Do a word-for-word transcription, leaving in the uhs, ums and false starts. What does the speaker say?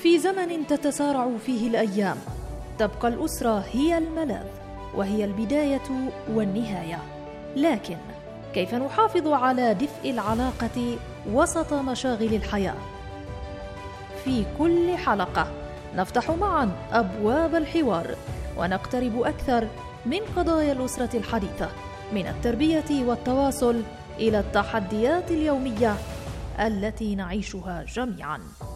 في زمن تتسارع فيه الأيام تبقى الأسرة هي الملاذ وهي البداية والنهاية، لكن كيف نحافظ على دفء العلاقة وسط مشاغل الحياة؟ في كل حلقة نفتح معا أبواب الحوار ونقترب أكثر من قضايا الأسرة الحديثة، من التربية والتواصل إلى التحديات اليومية التي نعيشها جميعاً.